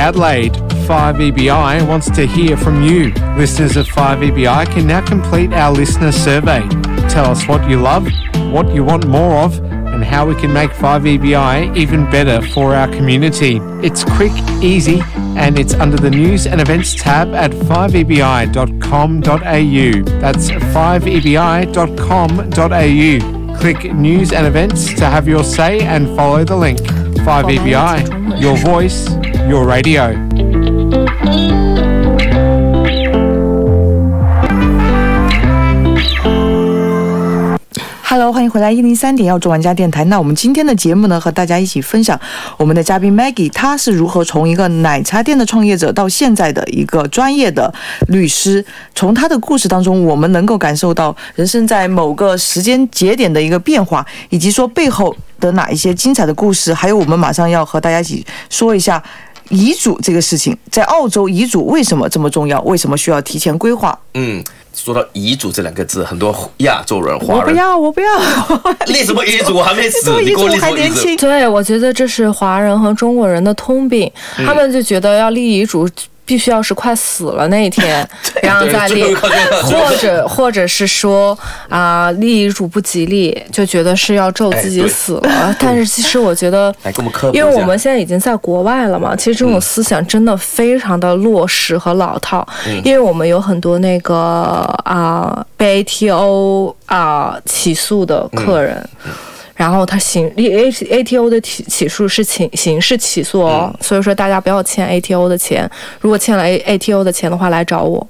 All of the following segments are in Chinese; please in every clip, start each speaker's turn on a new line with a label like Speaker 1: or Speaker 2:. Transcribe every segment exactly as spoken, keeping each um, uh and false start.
Speaker 1: Adelaide. five E B I wants to hear from you. Listeners of five E B I can now complete our listener survey. Tell us what you love, what you want more of, and how we can make five E B I even better for our community. It's quick, easy, and it's under the News and Events tab at five E B I dot com dot A U. That's five E B I dot com dot A U. Click News and Events to have your say and follow the link. five E B I, your voice, your radio.
Speaker 2: Hello， 欢迎回来一零三点要做玩家电台。那我们今天的节目呢，和大家一起分享我们的嘉宾 Maggie， 她是如何从一个奶茶店的创业者到现在的一个专业的律师。从她的故事当中，我们能够感受到人生在某个时间节点的一个变化，以及说背后的哪一些精彩的故事。还有我们马上要和大家一起说一下遗嘱这个事情，在澳洲遗嘱为什么这么重要？为什么需要提前规划？
Speaker 3: 嗯，说到遗嘱这两个字，很多亚洲人、华人，
Speaker 2: 我不要，我不要，
Speaker 3: 立什么遗嘱？我还没死，你给我立什么遗嘱？
Speaker 4: 对，我觉得这是华人和中国人的通病，嗯、他们就觉得要立遗嘱。必须要是快死了那一天，然后再立，或者或者是说啊、呃，立遗嘱不吉利，就觉得是要咒自己死了。哎、但是其实我觉得，因为我们现在已经在国外了嘛，其实这种思想真的非常的落实和老套。嗯、因为我们有很多那个啊、呃、被 A T O 啊、呃、起诉的客人。嗯嗯然后他刑 A T O 的起起诉是刑刑事起诉哦、嗯，所以说大家不要欠 A T O 的钱，如果欠了 A T O 的钱的话，来找我。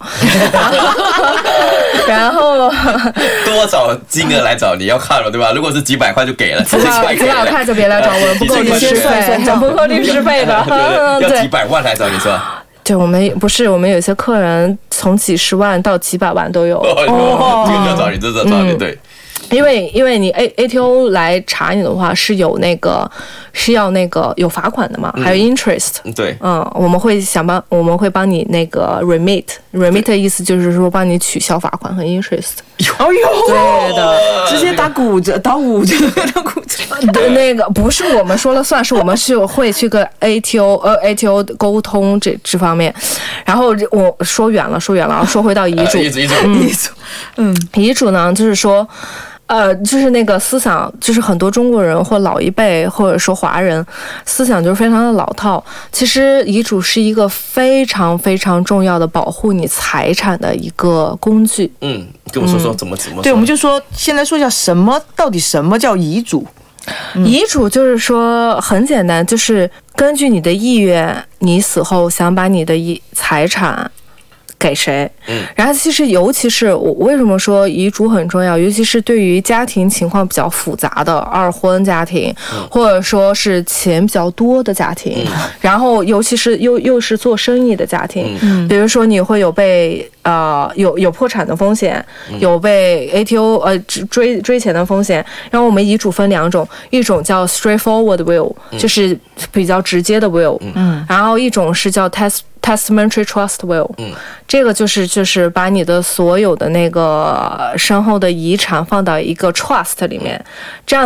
Speaker 4: 然后
Speaker 3: 多少金额来找你要看了对吧？如果是几百块就给了，
Speaker 4: 几百几百块就别来找我，不够律师费，不够律师费的，
Speaker 3: 要几百万来找你是吧？
Speaker 4: 对，我们不是，我们有些客人从几十万到几百万都有。
Speaker 3: 哦，这个要找你，这个要找你，对。
Speaker 4: 因为因为你 A A T O 来查你的话是有那个是要那个有罚款的嘛，还有 interest，
Speaker 3: 对，
Speaker 4: 嗯，我们会想帮我们会帮你那个 remit remit 的意思就是说帮你取消罚款和 interest。
Speaker 2: 哦呦，
Speaker 4: 对的，
Speaker 2: 直接打骨折，打五折，打骨折。
Speaker 4: 对，那个不是我们说了算，是我们是会去跟 A T O 呃 A T O 沟通这这方面。然后我说远了，说远了，说回到遗嘱，
Speaker 3: 遗嘱，遗嘱，
Speaker 4: 遗嘱，嗯，遗嘱呢，就是说。呃，就是那个思想，就是很多中国人或老一辈，或者说华人思想就是非常的老套。其实遗嘱是一个非常非常重要的保护你财产的一个工具。
Speaker 3: 嗯，跟我说说怎么怎么说。
Speaker 2: 对，我们就说先来说一下什么到底什么叫遗嘱。
Speaker 4: 嗯、遗嘱就是说很简单，就是根据你的意愿，你死后想把你的遗财产。给谁？嗯，然后其实尤其是我为什么说遗嘱很重要，尤其是对于家庭情况比较复杂的二婚家庭，嗯、或者说是钱比较多的家庭，嗯、然后尤其是又又是做生意的家庭，嗯，比如说你会有被呃有有破产的风险，嗯、有被 A T O 呃追追钱的风险。然后我们遗嘱分两种，一种叫 straightforward will，嗯、就是比较直接的 will，嗯，然后一种是叫 test。Testamentary trust will，嗯，这个就是就是把你的所有的那个身后的遗产放到一个 trust 里面，这样。